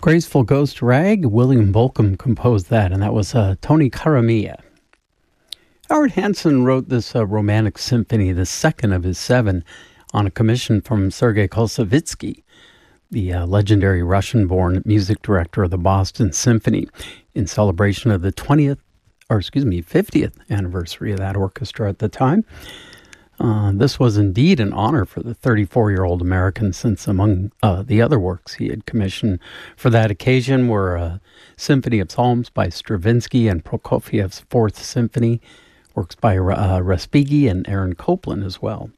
Graceful Ghost Rag, William Bolcom composed that, and that was Tony Caramia. Howard Hansen wrote this romantic symphony, the second of his seven, on a commission from Sergei Koussevitzky, the legendary Russian-born music director of the Boston Symphony, in celebration of the 50th anniversary of that orchestra at the time. This was indeed an honor for the 34-year-old American, since among the other works he had commissioned for that occasion were Symphony of Psalms by Stravinsky and Prokofiev's Fourth Symphony, works by Respighi and Aaron Copland as well.